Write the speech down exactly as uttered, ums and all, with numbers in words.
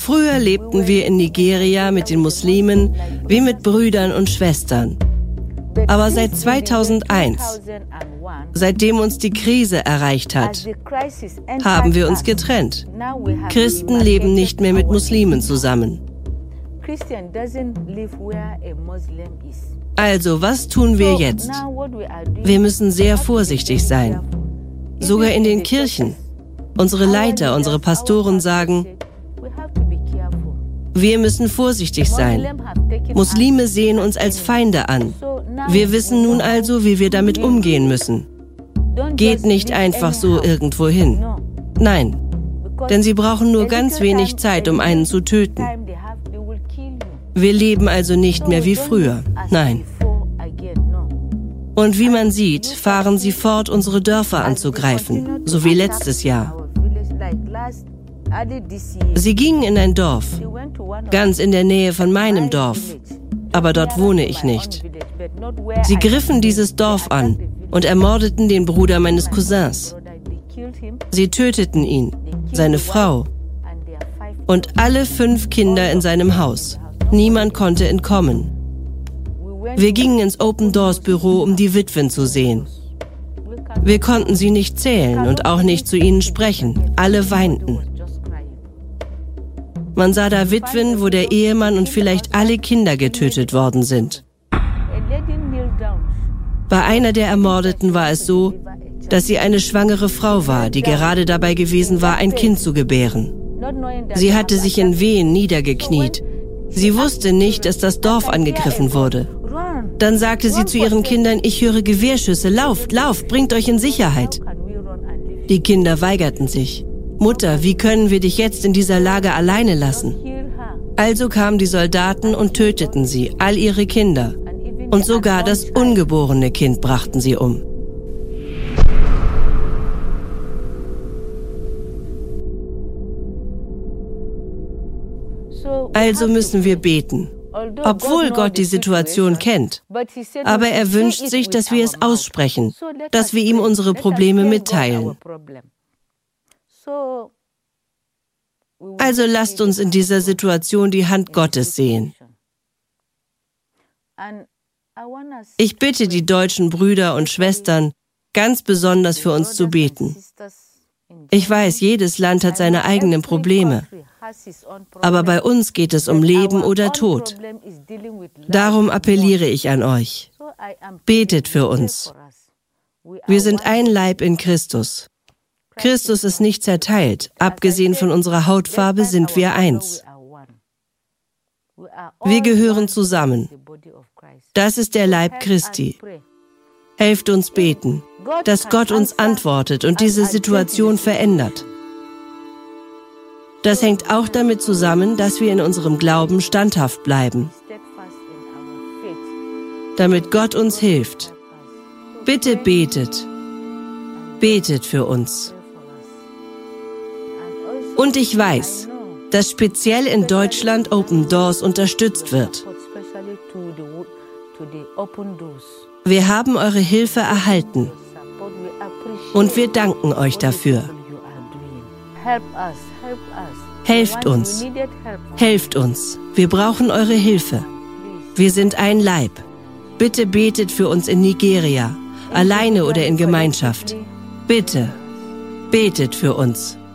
Früher lebten wir in Nigeria mit den Muslimen wie mit Brüdern und Schwestern. Aber seit zweitausendeins, seitdem uns die Krise erreicht hat, haben wir uns getrennt. Christen leben nicht mehr mit Muslimen zusammen. Also, was tun wir jetzt? Wir müssen sehr vorsichtig sein. Sogar in den Kirchen. Unsere Leiter, unsere Pastoren sagen, wir müssen vorsichtig sein. Muslime sehen uns als Feinde an. Wir wissen nun also, wie wir damit umgehen müssen. Geht nicht einfach so irgendwo hin. Nein, denn sie brauchen nur ganz wenig Zeit, um einen zu töten. Wir leben also nicht mehr wie früher. Nein. Und wie man sieht, fahren sie fort, unsere Dörfer anzugreifen, so wie letztes Jahr. Sie gingen in ein Dorf, ganz in der Nähe von meinem Dorf, aber dort wohne ich nicht. Sie griffen dieses Dorf an und ermordeten den Bruder meines Cousins. Sie töteten ihn, seine Frau und alle fünf Kinder in seinem Haus. Niemand konnte entkommen. Wir gingen ins Open Doors Büro, um die Witwen zu sehen. Wir konnten sie nicht zählen und auch nicht zu ihnen sprechen. Alle weinten. Man sah da Witwen, wo der Ehemann und vielleicht alle Kinder getötet worden sind. Bei einer der Ermordeten war es so, dass sie eine schwangere Frau war, die gerade dabei gewesen war, ein Kind zu gebären. Sie hatte sich in Wehen niedergekniet. Sie wusste nicht, dass das Dorf angegriffen wurde. Dann sagte sie zu ihren Kindern, ich höre Gewehrschüsse, lauft, lauft, bringt euch in Sicherheit. Die Kinder weigerten sich. Mutter, wie können wir dich jetzt in dieser Lage alleine lassen? Also kamen die Soldaten und töteten sie, all ihre Kinder. Und sogar das ungeborene Kind brachten sie um. Also müssen wir beten, obwohl Gott die Situation kennt. Aber er wünscht sich, dass wir es aussprechen, dass wir ihm unsere Probleme mitteilen. Also lasst uns in dieser Situation die Hand Gottes sehen. Ich bitte die deutschen Brüder und Schwestern, ganz besonders für uns zu beten. Ich weiß, jedes Land hat seine eigenen Probleme. Aber bei uns geht es um Leben oder Tod. Darum appelliere ich an euch. Betet für uns. Wir sind ein Leib in Christus. Christus ist nicht zerteilt. Abgesehen von unserer Hautfarbe sind wir eins. Wir gehören zusammen. Das ist der Leib Christi. Helft uns beten, dass Gott uns antwortet und diese Situation verändert. Das hängt auch damit zusammen, dass wir in unserem Glauben standhaft bleiben, damit Gott uns hilft. Bitte betet. Betet für uns. Und ich weiß, dass speziell in Deutschland Open Doors unterstützt wird. Wir haben eure Hilfe erhalten und wir danken euch dafür. Helft uns. Helft uns. Wir brauchen eure Hilfe. Wir sind ein Leib. Bitte betet für uns in Nigeria, alleine oder in Gemeinschaft. Bitte, betet für uns.